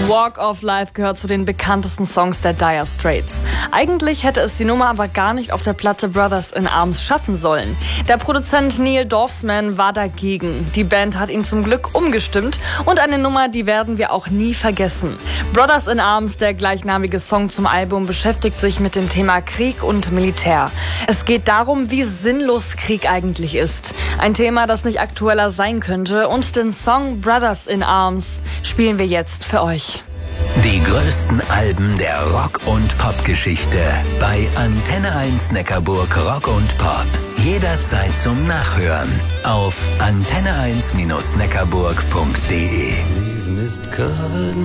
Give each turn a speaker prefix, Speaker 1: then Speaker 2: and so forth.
Speaker 1: Walk of Life gehört zu den bekanntesten Songs der Dire Straits. Eigentlich hätte es die Nummer aber gar nicht auf der Platte Brothers in Arms schaffen sollen. Der Produzent Neil Dorfman war dagegen. Die Band hat ihn zum Glück umgestimmt und eine Nummer, die werden wir auch nie vergessen. Brothers in Arms, der gleichnamige Song zum Album, beschäftigt sich mit dem Thema Krieg und Militär. Es geht darum, wie sinnlos Krieg eigentlich ist. Ein Thema, das nicht aktueller sein könnte, und den Song Brothers in Arms spielen wir jetzt für euch.
Speaker 2: Die größten Alben der Rock- und Pop-Geschichte bei Antenne 1 Neckarburg Rock und Pop. Jederzeit zum Nachhören auf antenne1-neckarburg.de.